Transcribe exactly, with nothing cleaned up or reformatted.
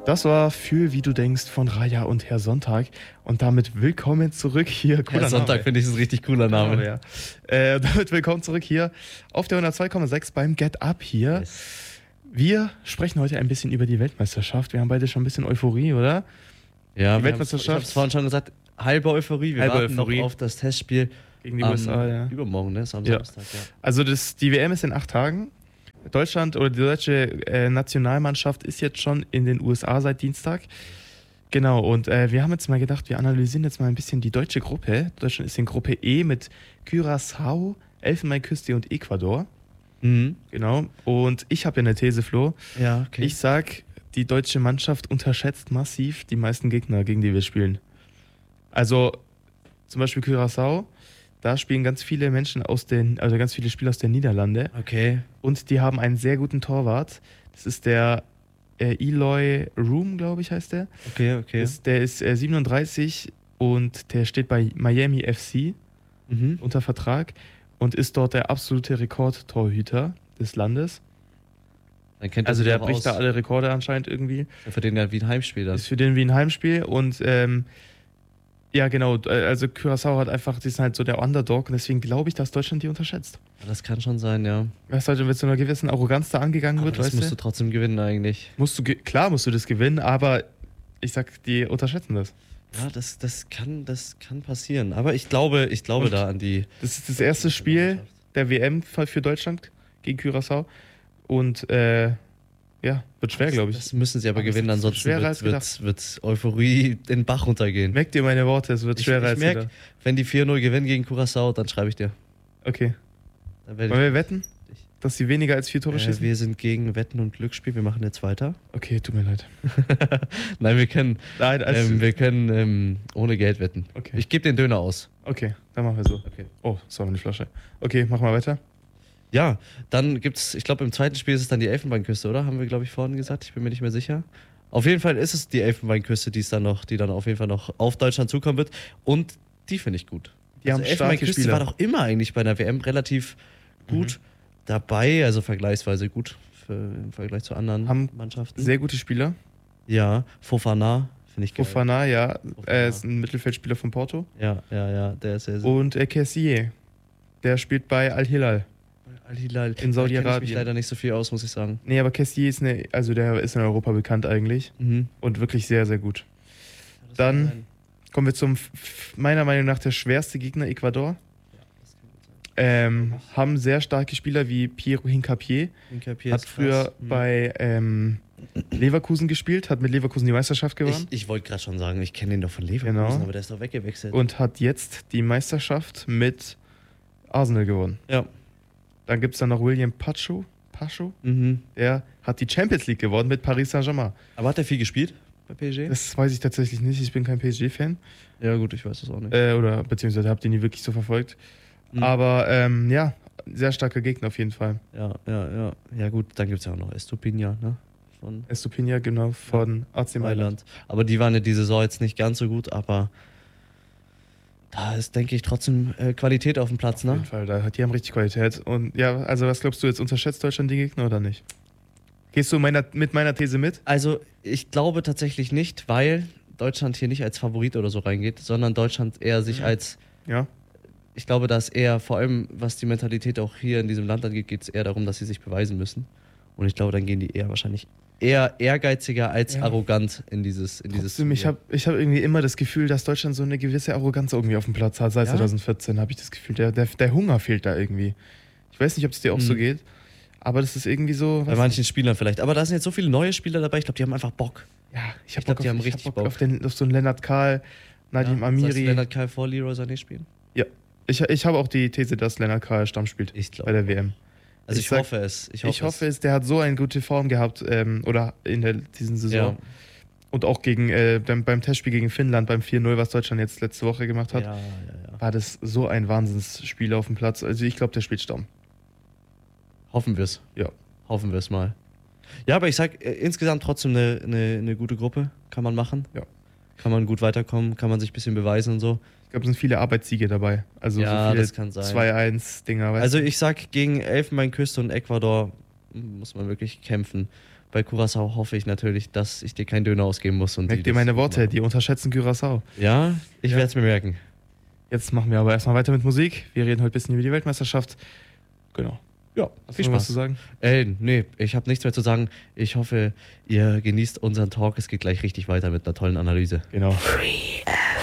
Das war Für wie du denkst von Raya und Herr Sonntag. Und damit willkommen zurück hier. Cooler Herr Sonntag finde ich ist ein richtig cooler Name. Name ja. äh, damit willkommen zurück hier auf der hundertzwei Komma sechs beim Get Up hier. Yes. Wir sprechen heute ein bisschen über die Weltmeisterschaft. Wir haben beide schon ein bisschen Euphorie, oder? Ja, die Weltmeisterschaft. Ich habe es vorhin schon gesagt, halbe Euphorie. Wir halbe warten Euphorie. noch auf das Testspiel gegen die U S A. Ja. Übermorgen, ne? Ist am ja. Samstag, ja. Also das, die W M ist in acht Tagen. Deutschland oder die deutsche äh, Nationalmannschaft ist jetzt schon in den U S A seit Dienstag. Genau, und äh, wir haben jetzt mal gedacht, wir analysieren jetzt mal ein bisschen die deutsche Gruppe. Deutschland ist in Gruppe E mit Curaçao, Elfenbeinküste und Ecuador. Mhm. Genau, und ich habe ja eine These, Flo. Ja, okay. Ich sag, die deutsche Mannschaft unterschätzt massiv die meisten Gegner, gegen die wir spielen. Also zum Beispiel Curaçao. Da spielen ganz viele Menschen aus den, also ganz viele Spieler aus den Niederlanden. Okay. Und die haben einen sehr guten Torwart. Das ist der äh, Eloy Room, glaube ich, heißt der. Okay, okay. Das, der ist äh, siebenunddreißig und der steht bei Miami F C mhm. unter Vertrag und ist dort der absolute Rekordtorhüter des Landes. Dann kennt also der bricht aus. da alle Rekorde anscheinend irgendwie. Ja, für den ja wie ein Heimspiel dann. Ist für den wie ein Heimspiel und ähm, ja, genau. Also Curaçao hat einfach, die sind halt so der Underdog und deswegen glaube ich, dass Deutschland die unterschätzt. Ja, das kann schon sein, ja. Weißt du, wenn mit so einer gewissen Arroganz da angegangen aber wird, das weißt musst du? du trotzdem gewinnen eigentlich. Musst du, klar musst du das gewinnen, aber ich sag, die unterschätzen das. Ja, das, das, kann, das kann passieren. Aber ich glaube, ich glaube da an die... Das ist das erste Spiel der W M für Deutschland gegen Curaçao und äh, ja, wird schwer, glaube ich. Das müssen sie aber, aber gewinnen, ansonsten wird, wird, wird Euphorie den Bach runtergehen. Merk dir meine Worte, es wird ich, schwerer ich als merk, wieder. Wenn die vier null gewinnen gegen Curaçao, dann schreibe ich dir. Okay. Dann Wollen wir wetten, dass sie weniger als vier Tore äh, schießen? Wir sind gegen Wetten und Glücksspiel, wir machen jetzt weiter. Okay, tut mir leid. Nein, wir können, Nein, also ähm, wir können ähm, ohne Geld wetten. Okay. Ich gebe den Döner aus. Okay, dann machen wir so. Okay. Oh, sorry, eine Flasche. Okay, machen wir weiter. Ja, dann gibt's, ich glaube im zweiten Spiel ist es dann die Elfenbeinküste, oder? Haben wir, glaube ich, vorhin gesagt. Ich bin mir nicht mehr sicher. Auf jeden Fall ist es die Elfenbeinküste, die es dann noch, die dann auf jeden Fall noch auf Deutschland zukommen wird. Und die finde ich gut. Die also haben starke Spieler. war doch immer eigentlich bei der W M relativ gut mhm. dabei, also vergleichsweise gut für, im Vergleich zu anderen haben Mannschaften. Sehr gute Spieler. Ja, Fofana finde ich geil. Fofana, ja, er ist ein Mittelfeldspieler von Porto. Ja, ja, ja, der ist sehr, sehr Und äh, Kessié, der spielt bei Al-Hilal. Al-Hilal. In Saudi-Arabien. Da kenne ich mich leider nicht so viel aus, muss ich sagen. Nee, aber Kessié ist eine, also der ist in Europa bekannt eigentlich mhm. und wirklich sehr, sehr gut. Ja, dann kommen wir zum, meiner Meinung nach, der schwerste Gegner, Ecuador. Ähm, haben sehr starke Spieler wie Piero Hincapié. Hincapié hat früher mhm. bei ähm, Leverkusen gespielt, hat mit Leverkusen die Meisterschaft gewonnen. Ich, ich wollte gerade schon sagen, ich kenne ihn doch von Leverkusen, genau. aber der ist doch weggewechselt. Und hat jetzt die Meisterschaft mit Arsenal gewonnen. Ja. Dann gibt es dann noch William Pacho. Pacho? Mhm. Der hat die Champions League gewonnen mit Paris Saint-Germain. Aber hat er viel gespielt bei P S G? Das weiß ich tatsächlich nicht. Ich bin kein P S G-Fan. Ja gut, ich weiß das auch nicht. Äh, oder beziehungsweise habt ihr nie wirklich so verfolgt. Mhm. Aber ähm, ja, sehr starker Gegner auf jeden Fall. Ja, ja, ja. Ja gut, dann gibt es ja auch noch Estupinja, ne? Von Estupinja, genau, von ja. A C Mailand. Aber die waren ja die Saison jetzt nicht ganz so gut, aber da ist, denke ich, trotzdem äh, Qualität auf dem Platz, ne? Auf jeden Fall, da, die haben richtig Qualität. Und ja, also was glaubst du jetzt, unterschätzt Deutschland die Gegner oder nicht? Gehst du meiner, mit meiner These mit? Also ich glaube tatsächlich nicht, weil Deutschland hier nicht als Favorit oder so reingeht, sondern Deutschland eher sich mhm. als... Ja. Ich glaube, dass eher, vor allem was die Mentalität auch hier in diesem Land angeht, geht es eher darum, dass sie sich beweisen müssen. Und ich glaube, dann gehen die eher wahrscheinlich eher ehrgeiziger als ja. arrogant in dieses in dieses Trotzdem, ich habe ich hab irgendwie immer das Gefühl, dass Deutschland so eine gewisse Arroganz irgendwie auf dem Platz hat. Seit ja? zwanzig vierzehn habe ich das Gefühl, der, der, der Hunger fehlt da irgendwie. Ich weiß nicht, ob es dir auch mhm. so geht, aber das ist irgendwie so... Bei manchen Spielern vielleicht. Aber da sind jetzt so viele neue Spieler dabei, ich glaube, die haben einfach Bock. Ja, ich habe Bock, Bock, die auf, haben richtig hab Bock, Bock. Auf, den, auf so einen Lennart Kahl, Nadim ja, Amiri. Sagst du Lennart Kahl vor Leroy Sané spielen? Ja, ich, ich habe auch die These, dass Lennart Kahl Stamm spielt ich glaub, bei der W M. Also ich, ich sag, hoffe es. Ich hoffe, ich hoffe es. es. Der hat so eine gute Form gehabt ähm, oder in der, diesen Saison. Ja. Und auch gegen äh, beim, beim Testspiel gegen Finnland, beim vier null, was Deutschland jetzt letzte Woche gemacht hat, ja, ja, ja. war das so ein Wahnsinnsspiel auf dem Platz. Also ich glaube, der spielt Stamm. Hoffen wir es. Ja. Hoffen wir es mal. Ja, aber ich sag äh, insgesamt trotzdem eine, eine, eine gute Gruppe. Kann man machen. Ja. Kann man gut weiterkommen, kann man sich ein bisschen beweisen und so. Ich glaube, es sind viele Arbeitssiege dabei. Also ja, so viele das kann sein. zwei eins Dinger. Also ich sag, gegen Elfenbeinküste und Ecuador muss man wirklich kämpfen. bei Curaçao hoffe ich natürlich, dass ich dir keinen Döner ausgeben muss. Und Merk dir meine Worte, die unterschätzen Curaçao. Ja, ich Ja. werde es mir merken. Jetzt machen wir aber erstmal weiter mit Musik. Wir reden heute ein bisschen über die Weltmeisterschaft. Genau. Ja, Hast viel du noch was Spaß. zu sagen? Ey, nee, ich habe nichts mehr zu sagen. Ich hoffe, ihr genießt unseren Talk. Es geht gleich richtig weiter mit einer tollen Analyse. Genau. Free F